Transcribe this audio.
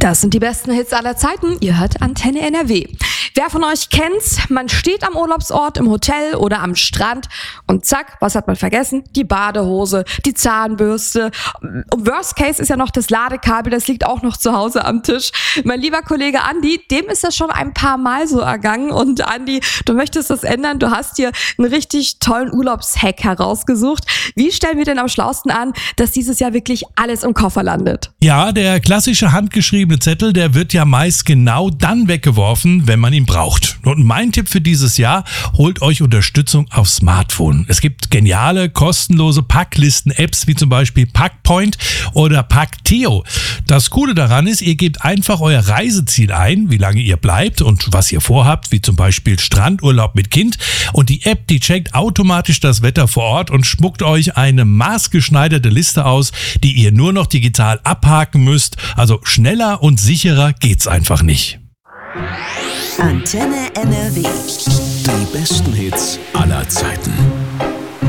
Das sind die besten Hits aller Zeiten. Ihr hört Antenne NRW. Wer von euch kennt's? Man steht am Urlaubsort, im Hotel oder am Strand und zack, was hat man vergessen? Die Badehose, die Zahnbürste. Worst Case ist ja noch das Ladekabel, das liegt auch noch zu Hause am Tisch. Mein lieber Kollege Andi, dem ist das schon ein paar Mal so ergangen. Und Andi, du möchtest das ändern. Du hast dir einen richtig tollen Urlaubshack herausgesucht. Wie stellen wir denn am schlausten an, dass dieses Jahr wirklich alles im Koffer landet? Ja, der klassische handgeschriebene Zettel, der wird ja meist genau dann weggeworfen, wenn man ihn braucht. Und mein Tipp für dieses Jahr, holt euch Unterstützung auf Smartphone. Es gibt geniale, kostenlose Packlisten-Apps wie zum Beispiel Packpoint oder Packteo. Das Coole daran ist, ihr gebt einfach euer Reiseziel ein, wie lange ihr bleibt und was ihr vorhabt, wie zum Beispiel Strandurlaub mit Kind. Und die App, die checkt automatisch das Wetter vor Ort und spuckt euch eine maßgeschneiderte Liste aus, die ihr nur noch digital abhaken müsst. Also schneller und sicherer geht's einfach nicht. Antenne NRW. Die besten Hits aller Zeiten.